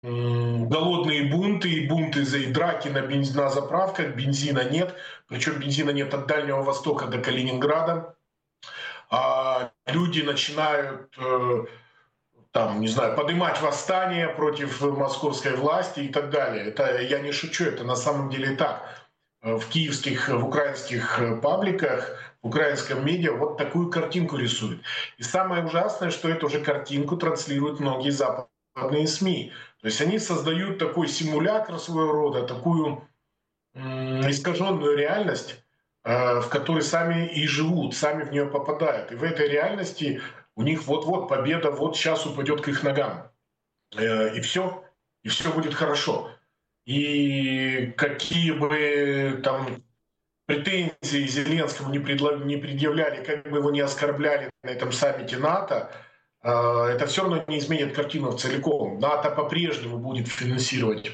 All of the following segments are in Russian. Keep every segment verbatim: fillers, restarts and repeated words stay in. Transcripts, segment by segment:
голодные бунты и бунты за и драки на, бенз... на заправках, бензина нет, причем бензина нет от Дальнего Востока до Калининграда. А люди начинают, э, там, не знаю, поднимать восстание против московской власти и так далее. Это я не шучу, это на самом деле так. В киевских, в украинских пабликах, в украинском медиа вот такую картинку рисуют. И самое ужасное, что эту же картинку транслируют многие западные СМИ. То есть они создают такой симулятор своего рода, такую м, искаженную реальность, э, в которой сами и живут, сами в нее попадают. И в этой реальности у них вот-вот победа, вот сейчас упадет к их ногам. Э, и все, и все будет хорошо. И какие бы там претензии Зеленскому не, предло- не предъявляли, как бы его не оскорбляли на этом саммите НАТО, э, это все равно не изменит картину целиком. НАТО по-прежнему будет финансировать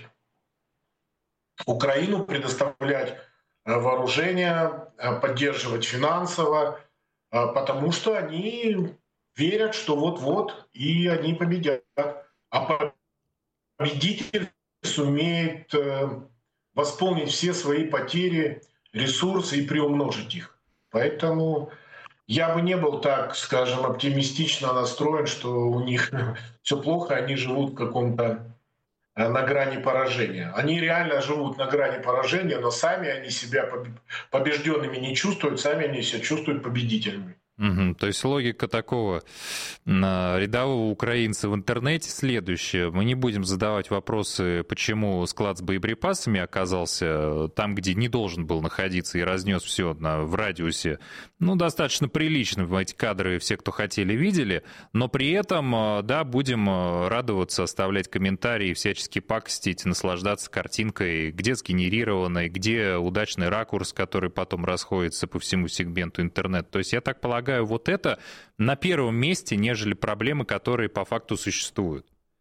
Украину, предоставлять э, вооружение, э, поддерживать финансово, э, потому что они верят, что вот-вот и они победят. А победитель сумеет э, восполнить все свои потери, ресурсы и приумножить их. Поэтому я бы не был так, скажем, оптимистично настроен, что у них все плохо, они живут в каком-то э, на грани поражения. Они реально живут на грани поражения, но сами они себя побежденными не чувствуют, сами они себя чувствуют победителями. Угу. То есть логика такого рядового украинца в интернете следующая. Мы не будем задавать вопросы, почему склад с боеприпасами оказался там, где не должен был находиться, и разнес все на, в радиусе, ну, достаточно приличным. Эти кадры все, кто хотели, видели. Но при этом, да, будем радоваться, оставлять комментарии, всячески пакостить, наслаждаться картинкой, где сгенерированной, где удачный ракурс, который потом расходится по всему сегменту интернета. То есть я так полагаю, вот это на первом месте, нежели проблемы, которые по факту существуют.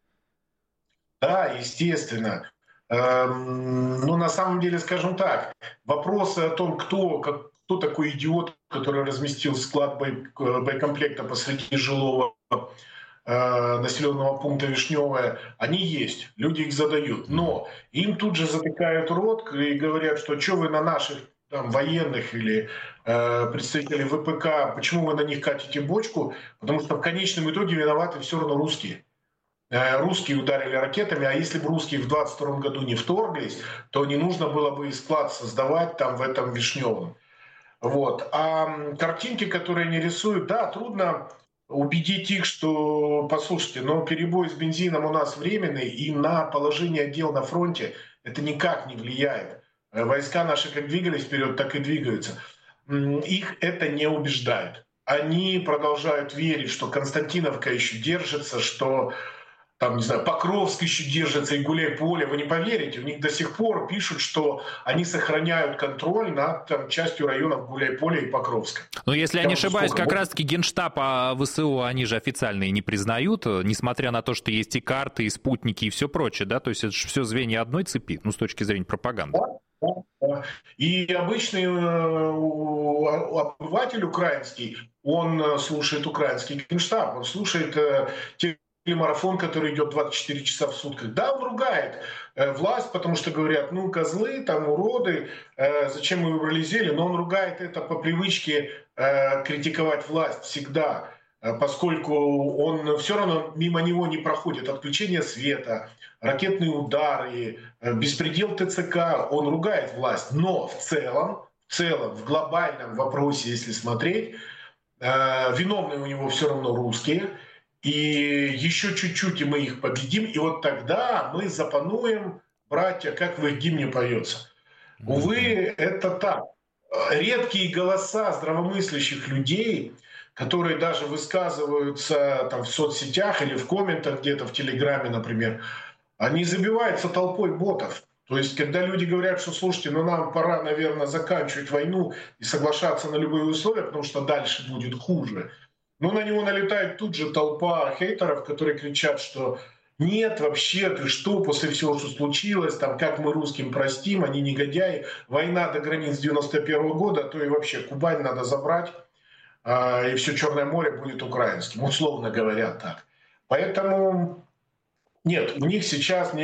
Да, естественно. Эм, ну, на самом деле, скажем так, вопросы о том, кто, как, кто такой идиот, который разместил склад бой, боекомплекта посреди жилого э, населенного пункта Вишневое, они есть, люди их задают. Но им тут же затыкают рот и говорят, что что вы на наших там, военных или э, представителей ВПК, почему вы на них катите бочку? Потому что в конечном итоге виноваты все равно русские. Э, русские ударили ракетами, а если бы русские в двадцать втором году не вторглись, то не нужно было бы и склад создавать там в этом Вишневом. Вот. А картинки, которые они рисуют, да, трудно убедить их, что, послушайте, но перебой с бензином у нас временный, и на положение дел на фронте это никак не влияет. Войска наши как двигались вперед, так и двигаются. Их это не убеждает. Они продолжают верить, что Константиновка еще держится, что там, не знаю, Покровск еще держится и Гуляй-Поле. Вы не поверите, у них до сих пор пишут, что они сохраняют контроль над там, частью районов Гуляй-Поля и Покровска. Но если я не ошибаюсь, как раз-таки Генштаб, а ВСУ, они же официально и не признают, несмотря на то, что есть и карты, и спутники, и все прочее, да? То есть это же все звенья одной цепи, ну, с точки зрения пропаганды. Да, да, да. И обычный обыватель украинский, он слушает украинский Генштаб, он слушает те марафон, который идет двадцать четыре часа в сутках. Да, он ругает э, власть, потому что говорят, ну, козлы, там, уроды, э, зачем мы выбрали зелень, но он ругает это по привычке э, критиковать власть всегда, э, поскольку он все равно мимо него не проходит отключение света, ракетные удары, э, беспредел ТЦК, он ругает власть, но в целом, в целом, в глобальном вопросе, если смотреть, э, виновные у него все равно русские. И еще чуть-чуть, и мы их победим. И вот тогда мы запануем, братья, как в их гимне поется. Увы, это так. Редкие голоса здравомыслящих людей, которые даже высказываются там, в соцсетях или в комментах где-то в Телеграме, например, они забиваются толпой ботов. То есть, когда люди говорят, что, слушайте, ну нам пора, наверное, заканчивать войну и соглашаться на любые условия, потому что дальше будет хуже, ну, на него налетает тут же толпа хейтеров, которые кричат, что нет, вообще, ты что, после всего, что случилось, там, как мы русским простим, они негодяи, война до границ девяносто первого года, то и вообще Кубань надо забрать, и все Черное море будет украинским, условно говоря так. Поэтому Нет, у них сейчас не